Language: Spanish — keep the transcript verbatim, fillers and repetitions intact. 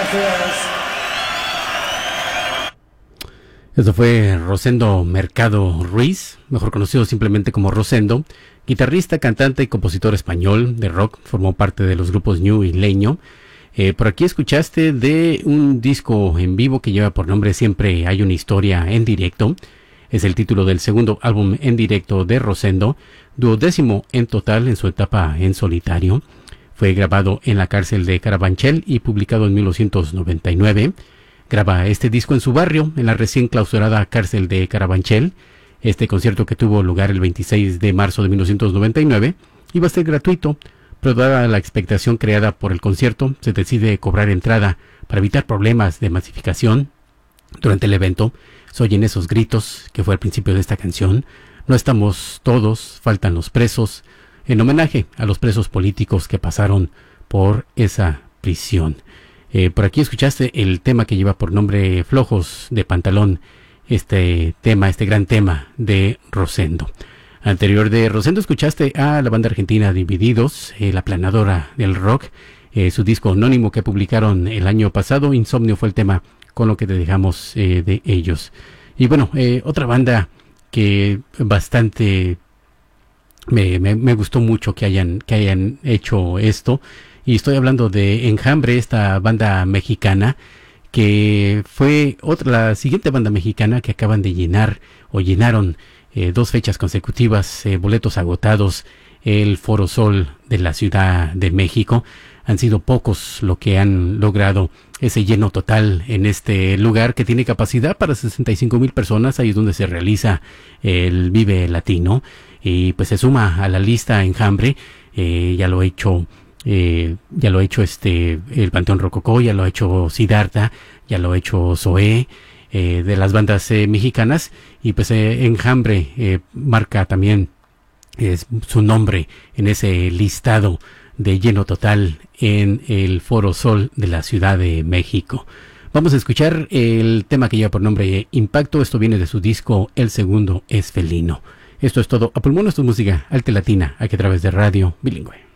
Gracias. Eso fue Rosendo Mercado Ruiz, mejor conocido simplemente como Rosendo, guitarrista, cantante y compositor español de rock, formó parte de los grupos Ñu y Leño. Eh, por aquí escuchaste de un disco en vivo que lleva por nombre Siempre hay una historia en directo. Es el título del segundo álbum en directo de Rosendo, duodécimo en total en su etapa en solitario. Fue grabado en la cárcel de Carabanchel y publicado en mil novecientos noventa y nueve. Graba este disco en su barrio, en la recién clausurada cárcel de Carabanchel. Este concierto, que tuvo lugar el veintiséis de marzo de mil novecientos noventa y nueve, iba a ser gratuito, pero dada la expectación creada por el concierto, se decide cobrar entrada para evitar problemas de masificación. Durante el evento se oyen esos gritos que fue al principio de esta canción: no estamos todos, faltan los presos, en homenaje a los presos políticos que pasaron por esa prisión. Eh, por aquí escuchaste el tema que lleva por nombre Flojos de Pantalón, este tema, este gran tema de Rosendo. Anterior de Rosendo escuchaste a la banda argentina Divididos, eh, la planadora del rock, eh, su disco anónimo que publicaron el año pasado. Insomnio fue el tema con lo que te dejamos eh, de ellos. Y bueno, eh, otra banda que bastante me, me, me gustó mucho que hayan, que hayan hecho esto. Y estoy hablando de Enjambre, esta banda mexicana, que fue otra, la siguiente banda mexicana que acaban de llenar, o llenaron eh, dos fechas consecutivas, eh, boletos agotados, el Foro Sol de la Ciudad de México. Han sido pocos lo que han logrado ese lleno total en este lugar, que tiene capacidad para sesenta y cinco mil personas. Ahí es donde se realiza el Vive Latino, y pues se suma a la lista Enjambre. Eh, ya lo he hecho Eh, ya lo ha hecho este el Panteón Rococó, ya lo ha hecho Siddhartha, ya lo ha hecho Zoé, eh, de las bandas eh, mexicanas. Y pues eh, Enjambre eh, marca también eh, su nombre en ese listado de lleno total en el Foro Sol de la Ciudad de México. Vamos a escuchar el tema que lleva por nombre Impacto. Esto viene de su disco El Segundo es Felino. Esto es todo a pulmón, esto es música alta latina, aquí a través de Radio Bilingüe.